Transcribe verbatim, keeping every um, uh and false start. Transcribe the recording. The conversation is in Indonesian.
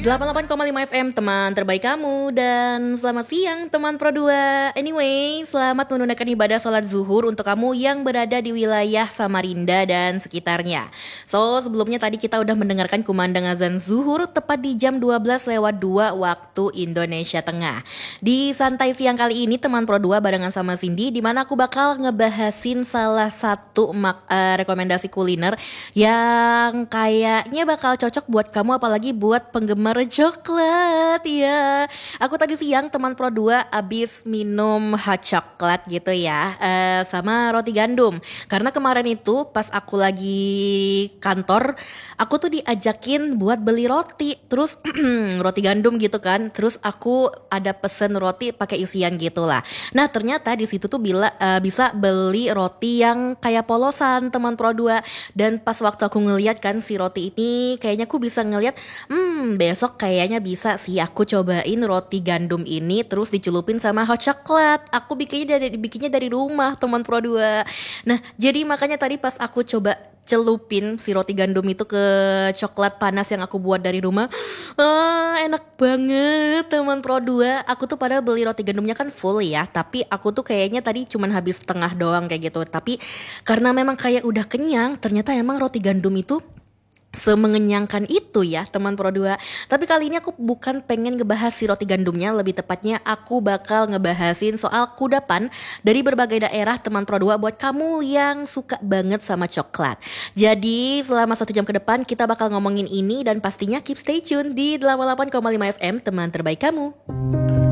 delapan puluh delapan koma lima F M, teman terbaik kamu. Dan selamat siang teman Pro dua. Anyway, selamat menunaikan ibadah sholat zuhur untuk kamu yang berada di wilayah Samarinda dan sekitarnya. So, sebelumnya tadi kita udah mendengarkan kumandang azan zuhur tepat di jam dua belas lewat dua waktu Indonesia Tengah. Di santai siang kali ini teman Pro dua barengan sama Cindy, dimana aku bakal ngebahasin salah satu mak- uh, rekomendasi kuliner yang kayaknya bakal cocok buat kamu, apalagi buat penggemar coklat ya. Aku tadi siang teman Pro dua abis minum hot coklat gitu ya, uh, sama roti gandum. Karena kemarin itu pas aku lagi kantor, aku tuh diajakin buat beli roti, terus roti gandum gitu kan. Terus aku ada pesen roti pakai isian gitulah. Nah ternyata di situ tuh bila uh, bisa beli roti yang kayak polosan teman Pro dua. Dan pas waktu aku ngeliat kan si roti ini, kayaknya aku bisa ngeliat, hmm besok kayaknya bisa sih aku cobain roti gandum ini terus dicelupin sama hot coklat. Aku bikinnya dari bikinnya dari rumah teman Pro dua. Nah jadi makanya tadi pas aku coba celupin si roti gandum itu ke coklat panas yang aku buat dari rumah, ah, enak banget teman Pro dua. Aku tuh pada beli roti gandumnya kan full ya, tapi aku tuh kayaknya tadi cuman habis setengah doang kayak gitu. Tapi karena memang kayak udah kenyang, ternyata emang roti gandum itu semengenyangkan itu ya teman Pro dua. Tapi kali ini aku bukan pengen ngebahas si roti gandumnya, lebih tepatnya aku bakal ngebahasin soal kudapan dari berbagai daerah teman Pro dua buat kamu yang suka banget sama coklat. Jadi selama satu jam ke depan kita bakal ngomongin ini, dan pastinya keep stay tune di delapan puluh delapan koma lima F M, teman terbaik kamu.